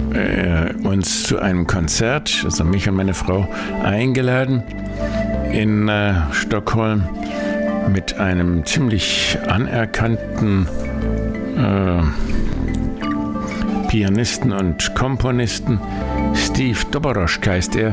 uns zu einem Konzert, also mich und meine Frau, eingeladen in Stockholm mit einem ziemlich anerkannten Pianisten und Komponisten. Steve Doborosch heißt er.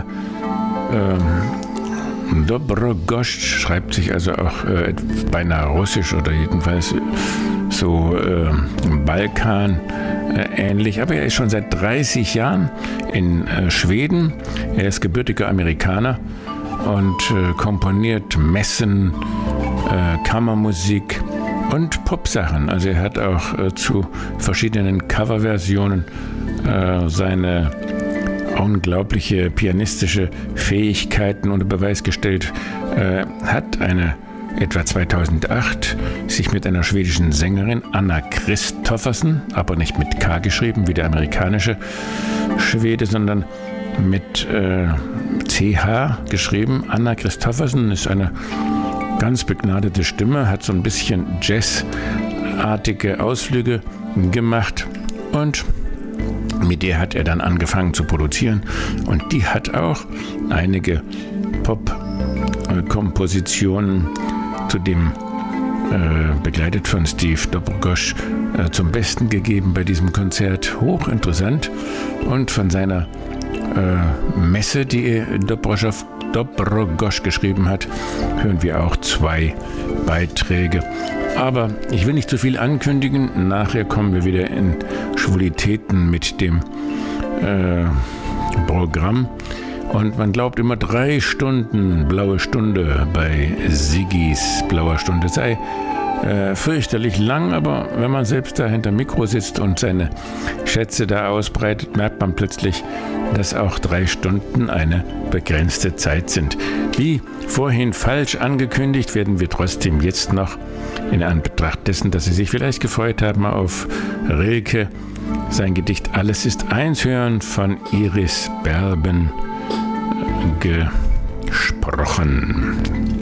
Dobrogosch schreibt sich also auch beinahe russisch oder jedenfalls so Balkan ähnlich. Aber er ist schon seit 30 Jahren in Schweden. Er ist gebürtiger Amerikaner und komponiert Messen, Kammermusik und Popsachen. Also er hat auch zu verschiedenen Coverversionen seine unglaubliche pianistische Fähigkeiten unter Beweis gestellt, hat etwa 2008 sich mit einer schwedischen Sängerin, Anna Kristoffersen, aber nicht mit K geschrieben, wie der amerikanische Schwede, sondern mit CH geschrieben. Anna Kristoffersen ist eine ganz begnadete Stimme, hat so ein bisschen jazzartige Ausflüge gemacht und mit der hat er dann angefangen zu produzieren und die hat auch einige Pop-Kompositionen, zudem begleitet von Steve Dobrogosch, zum Besten gegeben bei diesem Konzert. Hochinteressant. Und von seiner Messe, die Dobrogosch geschrieben hat, hören wir auch 2 Beiträge. Aber ich will nicht zu viel ankündigen. Nachher kommen wir wieder in Schwulitäten mit dem Programm. Und man glaubt immer 3 Stunden blaue Stunde bei Siggis blauer Stunde sei fürchterlich lang, aber wenn man selbst da hinter Mikro sitzt und seine Schätze da ausbreitet, merkt man plötzlich, dass auch 3 Stunden eine begrenzte Zeit sind. Wie vorhin falsch angekündigt, werden wir trotzdem jetzt noch in Anbetracht dessen, dass Sie sich vielleicht gefreut haben auf Rilke, sein Gedicht Alles ist eins hören, von Iris Berben gesprochen.